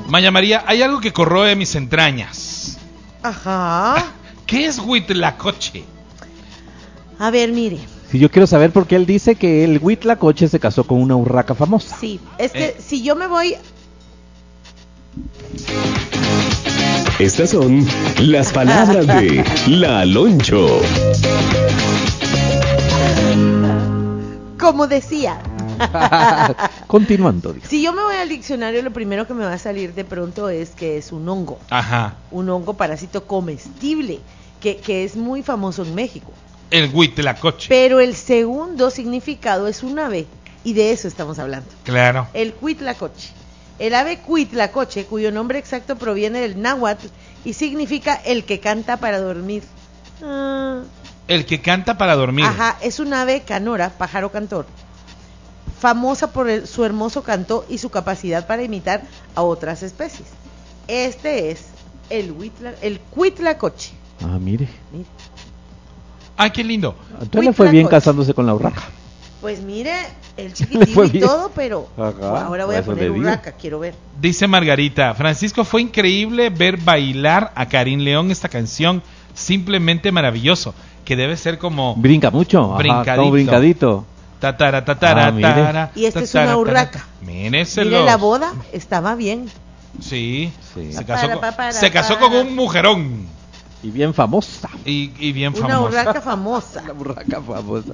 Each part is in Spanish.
Maya María, hay algo que corroe mis entrañas. Ajá. ¿Qué es Huitlacoche? A ver, mire. Si yo quiero saber por qué él dice que el Huitlacoche se casó con una urraca famosa. Sí, es que si yo me voy... Estas son las palabras de La Aloncho. Como decía. Continuando. Digo. Si yo me voy al diccionario, lo primero que me va a salir de pronto es que es un hongo. Ajá. Un hongo parásito comestible, que es muy famoso en México. El Huitlacoche. Pero el segundo significado es un ave, y de eso estamos hablando. Claro. El Huitlacoche. El ave Huitlacoche, cuyo nombre exacto proviene del náhuatl y significa el que canta para dormir. El que canta para dormir. Ajá, es un ave canora, pájaro cantor, famosa por su hermoso canto y su capacidad para imitar a otras especies. Este es el Huitlacoche. Ah, mire. Ay, qué lindo. Entonces le fue bien casándose con la urraca. Pues mire, el chiquitillo y todo, pero Ajá, ahora voy a poner urraca, quiero ver. Dice Margarita, Francisco, fue increíble ver bailar a Karim León esta canción, simplemente maravilloso, que debe ser como... Brinca mucho, como brincadito. Tatara, tatara, tatara, y esta es una urraca. Mire, la boda estaba bien. Sí. Se casó con un mujerón. Y bien famosa. Y bien famosa. Una urraca famosa. Una urraca famosa.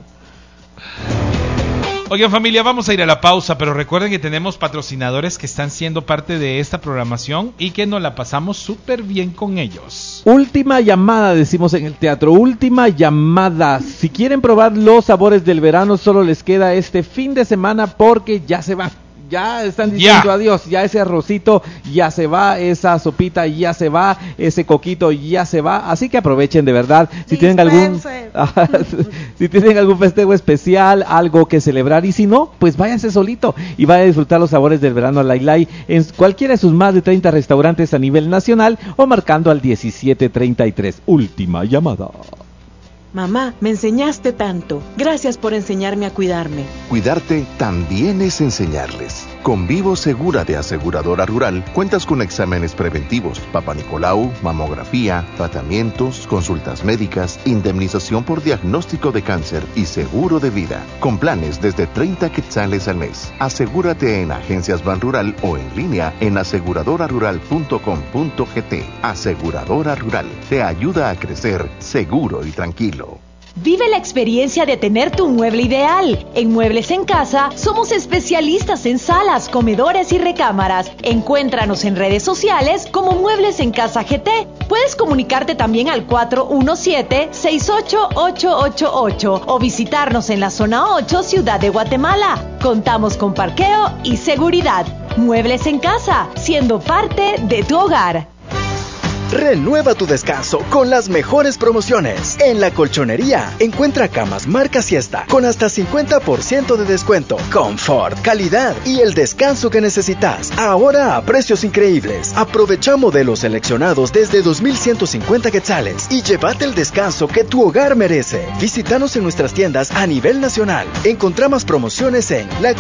Oigan, familia, vamos a ir a la pausa, pero recuerden que tenemos patrocinadores que están siendo parte de esta programación y que nos la pasamos súper bien con ellos. Última llamada, decimos en el teatro, última llamada. Si quieren probar los sabores del verano, solo les queda este fin de semana porque ya se va. Ya están diciendo adiós, ya ese arrocito ya se va, esa sopita ya se va, ese coquito ya se va, así que aprovechen de verdad. Si tienen algún festejo especial, algo que celebrar, y si no, pues váyanse solito y vayan a disfrutar los sabores del verano a Lailai en cualquiera de sus más de 30 restaurantes a nivel nacional o marcando al 1733. Última llamada. Mamá, me enseñaste tanto. Gracias por enseñarme a cuidarme. Cuidarte también es enseñarles. Con Vivo Segura de Aseguradora Rural cuentas con exámenes preventivos, Papa Nicolau, mamografía, tratamientos, consultas médicas, indemnización por diagnóstico de cáncer y seguro de vida. Con planes desde 30 quetzales al mes. Asegúrate en Agencias Banrural o en línea en aseguradorarural.com.gt. Aseguradora Rural te ayuda a crecer seguro y tranquilo. Vive la experiencia de tener tu mueble ideal. En Muebles en Casa somos especialistas en salas, comedores y recámaras. Encuéntranos en redes sociales como Muebles en Casa GT. Puedes comunicarte también al 417-68888 o visitarnos en la zona 8, Ciudad de Guatemala. Contamos con parqueo y seguridad. Muebles en Casa, siendo parte de tu hogar. Renueva tu descanso con las mejores promociones. En La Colchonería encuentra camas marca Siesta con hasta 50% de descuento. Confort, calidad y el descanso que necesitas. Ahora a precios increíbles. Aprovecha modelos seleccionados desde 2,150 quetzales y llévate el descanso que tu hogar merece. Visítanos en nuestras tiendas a nivel nacional. Encontramos promociones en La